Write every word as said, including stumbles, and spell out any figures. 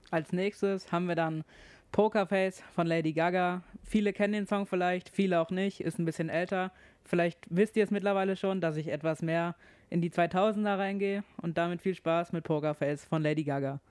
Als nächstes haben wir dann Pokerface von Lady Gaga. Viele kennen den Song vielleicht, viele auch nicht, ist ein bisschen älter. Vielleicht wisst ihr es mittlerweile schon, dass ich etwas mehr in die zweitausender reingehe und damit viel Spaß mit Pokerface von Lady Gaga.